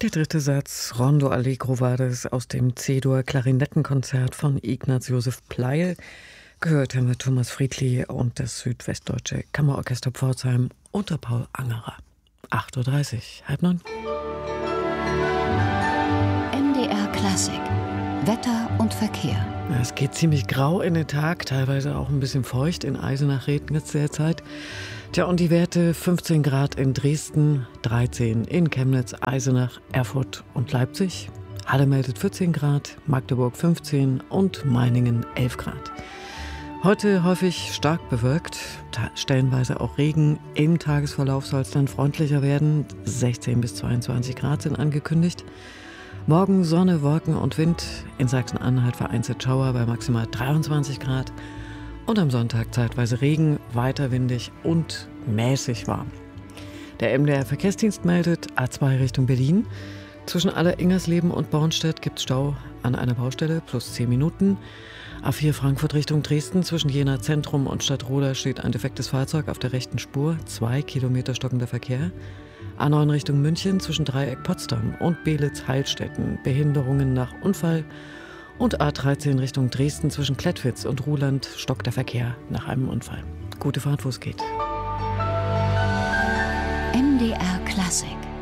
Der dritte Satz, Rondo Allegro war das aus dem C-Dur Klarinettenkonzert von Ignaz Josef Pleyel. Gehört haben wir Thomas Friedli und das Südwestdeutsche Kammerorchester Pforzheim unter Paul Angerer. 8:30 Uhr, 8:30. MDR Klassik. Wetter und Verkehr. Es geht ziemlich grau in den Tag, teilweise auch ein bisschen feucht. In Eisenach regnet es derzeit. Tja, und die Werte 15 Grad in Dresden, 13 in Chemnitz, Eisenach, Erfurt und Leipzig. Halle meldet 14 Grad, Magdeburg 15 und Meiningen 11 Grad. Heute häufig stark bewölkt, stellenweise auch Regen. Im Tagesverlauf soll es dann freundlicher werden. 16 bis 22 Grad sind angekündigt. Morgen Sonne, Wolken und Wind. In Sachsen-Anhalt vereinzelt Schauer bei maximal 23 Grad. Und am Sonntag zeitweise Regen, weiter windig und mäßig warm. Der MDR Verkehrsdienst meldet A2 Richtung Berlin. Zwischen Aller-Ingersleben und Bornstedt gibt es Stau an einer Baustelle, plus 10 Minuten. A4 Frankfurt Richtung Dresden, zwischen Jena Zentrum und Stadtroda steht ein defektes Fahrzeug auf der rechten Spur, 2 Kilometer stockender Verkehr. A9 Richtung München, zwischen Dreieck Potsdam und Belitz-Heilstätten, Behinderungen nach Unfall. Und A13 Richtung Dresden, zwischen Klettwitz und Ruhland stockt der Verkehr nach einem Unfall. Gute Fahrt, wo es geht. MDR Klassik.